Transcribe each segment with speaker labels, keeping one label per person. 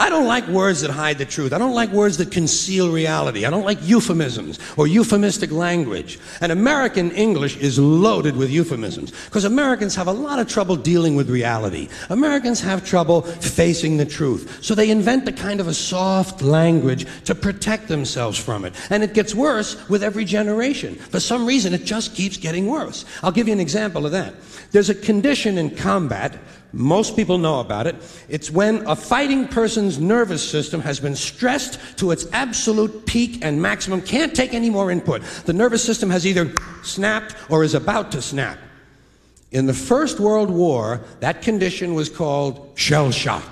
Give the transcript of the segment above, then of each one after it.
Speaker 1: I don't like words that hide the truth. I don't like words that conceal reality. I don't like euphemisms or euphemistic language. And American English is loaded with euphemisms because Americans have a lot of trouble dealing with reality. Americans have trouble facing the truth. So they invent a kind of a soft language to protect themselves from it. And it gets worse with every generation. For some reason, it just keeps getting worse. I'll give you an example of that. There's a condition in combat. Most people know about it. It's when a fighting person's nervous system has been stressed to its absolute peak and maximum, can't take any more input. The nervous system has either snapped or is about to snap. In the First World War, that condition was called shell shock.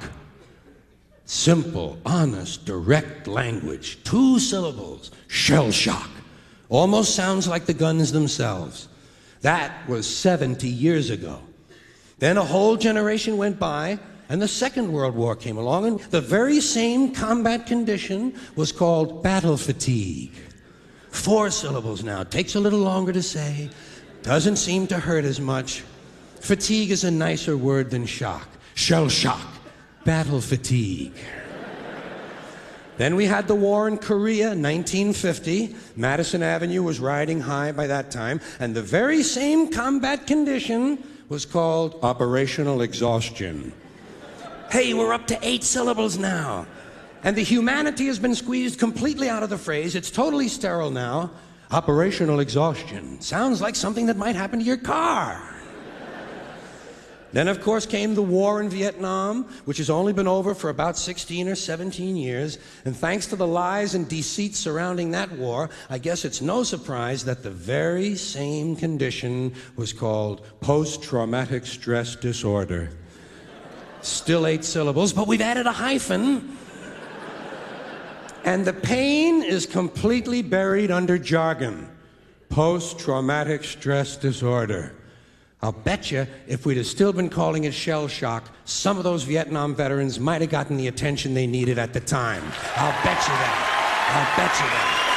Speaker 1: Simple, honest, direct language. 2 syllables. Shell shock. Almost sounds like the guns themselves. That was 70 years ago. Then a whole generation went by, and the Second World War came along, and the very same combat condition was called battle fatigue. 4 syllables now. Takes a little longer to say. Doesn't seem to hurt as much. Fatigue is a nicer word than shock. Shell shock. Battle fatigue. Then we had the war in Korea, 1950. Madison Avenue was riding high by that time, and the very same combat condition was called operational exhaustion. Hey, we're up to 8 syllables now. And the humanity has been squeezed completely out of the phrase. It's totally sterile now. Operational exhaustion. Sounds like something that might happen to your car. Then, of course, came the war in Vietnam, which has only been over for about 16 or 17 years. And thanks to the lies and deceit surrounding that war, I guess it's no surprise that the very same condition was called post-traumatic stress disorder. Still 8 syllables, but we've added a hyphen. And the pain is completely buried under jargon. Post-traumatic stress disorder. I'll bet you if we'd have still been calling it shell shock, some of those Vietnam veterans might have gotten the attention they needed at the time. I'll bet you that. I'll bet you that.